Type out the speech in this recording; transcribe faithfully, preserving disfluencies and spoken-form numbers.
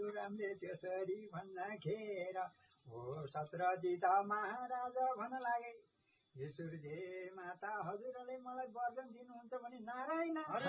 परशुरामले त्यसरी भन्दाखेरि हो सत्रजित महाराजा भन्न लागे ईश्वरजी माता हजुरले मलाई वरदान दिनुहुन्छ भने नारायण